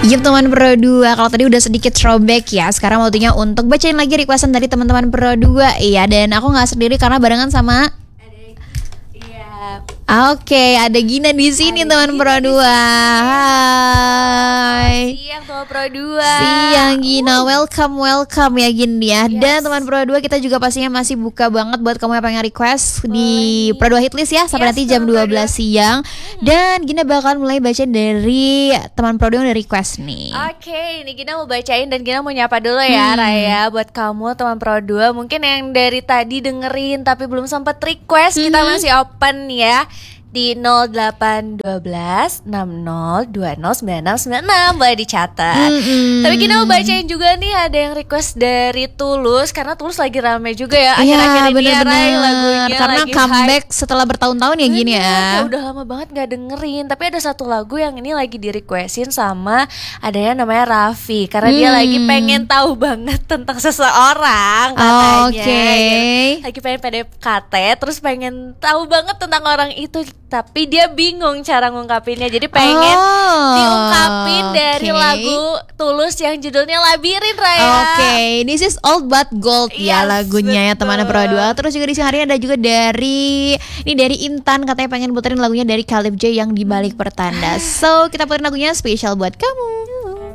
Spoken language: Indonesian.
Yup teman Pro 2, kalau tadi udah sedikit throwback ya, sekarang waktunya untuk bacain lagi requestan dari teman-teman Pro 2. Iya, dan aku gak sendiri karena barengan sama Oke, ada Gina di sini teman Pro 2. Hai. Siang teman Pro 2. Siang Gina, welcome ya Gin ya. Yes. Dan teman Pro 2 kita juga pastinya masih buka banget buat kamu yang pengen request di Pro 2 Hitlist ya sampai nanti jam 12 siang. Dan Gina bakal mulai bacain dari teman Pro 2 yang udah request nih. Oke, ini Gina mau bacain dan Gina mau nyapa dulu ya Raya buat kamu teman Pro 2. Mungkin yang dari tadi dengerin tapi belum sempat request, kita masih open ya di 0812 60 20 9696 boleh dicatat. Tapi kita mau bacain juga nih, ada yang request dari Tulus karena Tulus lagi rame juga ya akhir-akhir ini ya Ray, lagunya karena lagi comeback hype setelah bertahun-tahun ya gini ya. Udah lama banget gak dengerin, tapi ada satu lagu yang ini lagi di requestin sama adanya namanya Raffi karena dia lagi pengen tahu banget tentang seseorang katanya. Lagi pengen PDKT terus pengen tahu banget tentang orang itu, tapi dia bingung cara ngungkapinnya. Jadi pengen diungkapin dari lagu Tulus yang judulnya Labirin Raya. This is Old But Gold ya lagunya ya teman Pro 2. Terus juga di sini hari ada juga dari Intan, katanya pengen puterin lagunya dari Caleb J yang Di Balik Pertanda. So kita puterin lagunya spesial buat kamu.